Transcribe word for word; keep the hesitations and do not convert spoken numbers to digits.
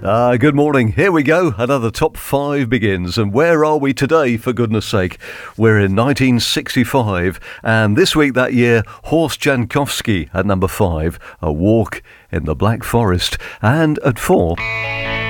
Uh, good morning. Here we go. Another top five begins. And where are we today, for goodness sake? We're in nineteen sixty-five. And this week that year, Horst Jankowski at number five, A Walk in the Black Forest. And at four...